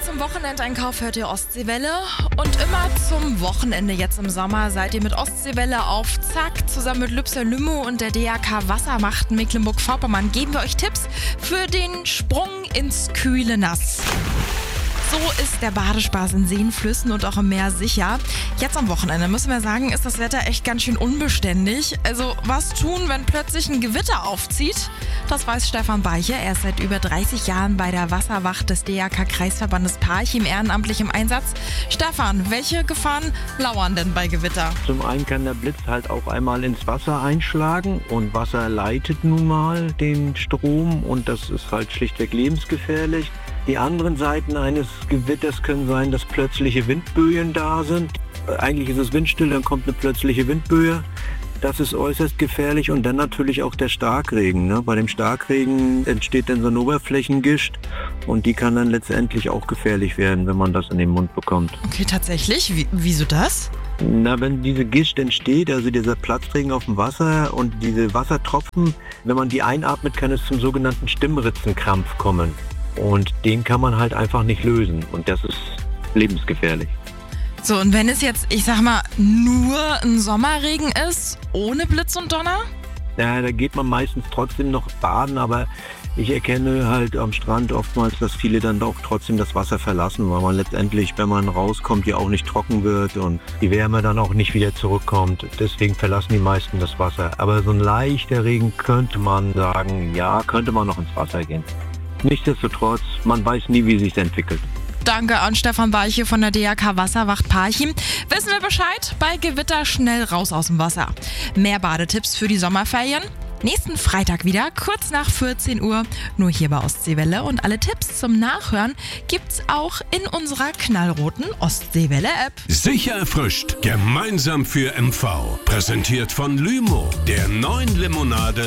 zum Wochenendeinkauf hört ihr Ostseewelle und immer zum Wochenende jetzt im Sommer seid ihr mit Ostseewelle auf Zack. Zusammen mit Lübser Lümo und der DRK Wassermacht Mecklenburg-Vorpommern geben wir euch Tipps für den Sprung ins kühle Nass. So ist der Badespaß in Seen, Flüssen und auch im Meer sicher. Jetzt am Wochenende müssen wir sagen, ist das Wetter echt ganz schön unbeständig. Also was tun, wenn plötzlich ein Gewitter aufzieht? Das weiß Stefan Beiche. Er ist seit über 30 Jahren bei der Wasserwacht des DRK-Kreisverbandes Parchim ehrenamtlich im Einsatz. Stefan, welche Gefahren lauern denn bei Gewitter? Zum einen kann der Blitz halt auch einmal ins Wasser einschlagen und Wasser leitet nun mal den Strom und das ist halt schlichtweg lebensgefährlich. Die anderen Seiten eines Gewitters können sein, dass plötzliche Windböen da sind. Eigentlich ist es windstill, dann kommt eine plötzliche Windböe. Das ist äußerst gefährlich und dann natürlich auch der Starkregen. Ne? Bei dem Starkregen entsteht dann so ein Oberflächengischt und die kann dann letztendlich auch gefährlich werden, wenn man das in den Mund bekommt. Okay, tatsächlich? Wieso das? Na, wenn diese Gischt entsteht, also dieser Platzregen auf dem Wasser und diese Wassertropfen, wenn man die einatmet, kann es zum sogenannten Stimmritzenkrampf kommen. Und den kann man halt einfach nicht lösen und das ist lebensgefährlich. So, und wenn es jetzt, ich sag mal, nur ein Sommerregen ist, ohne Blitz und Donner? Ja, da geht man meistens trotzdem noch baden, aber ich erkenne halt am Strand oftmals, dass viele dann auch trotzdem das Wasser verlassen, weil man letztendlich, wenn man rauskommt, ja auch nicht trocken wird und die Wärme dann auch nicht wieder zurückkommt. Deswegen verlassen die meisten das Wasser. Aber so ein leichter Regen könnte man sagen, ja, könnte man noch ins Wasser gehen. Nichtsdestotrotz, man weiß nie, wie sich entwickelt. Danke an Stefan Beiche von der DRK Wasserwacht Parchim. Wissen wir Bescheid? Bei Gewitter schnell raus aus dem Wasser. Mehr Badetipps für die Sommerferien? Nächsten Freitag wieder, kurz nach 14 Uhr, nur hier bei Ostseewelle. Und alle Tipps zum Nachhören gibt's auch in unserer knallroten Ostseewelle-App. Sicher erfrischt, gemeinsam für MV. Präsentiert von Lümo, der neuen Limonade